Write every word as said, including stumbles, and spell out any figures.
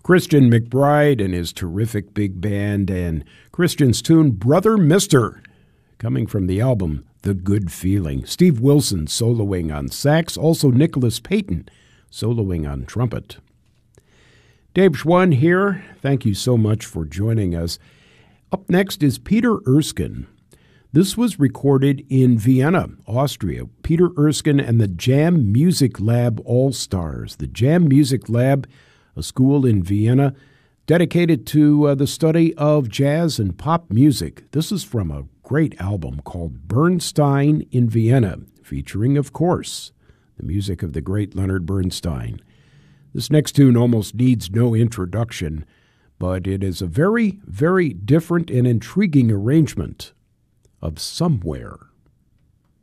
Christian McBride and his terrific big band, and Christian's tune, Brother Mister, coming from the album The Good Feeling. Steve Wilson soloing on sax, also Nicholas Payton soloing on trumpet. Dave Schwann here. Thank you so much for joining us. Up next is Peter Erskine. This was recorded in Vienna, Austria. Peter Erskine and the Jam Music Lab All-Stars. The Jam Music Lab, a school in Vienna dedicated to uh, the study of jazz and pop music. This is from a great album called Bernstein in Vienna, featuring, of course, the music of the great Leonard Bernstein. This next tune almost needs no introduction, but it is a very, very different and intriguing arrangement of Somewhere.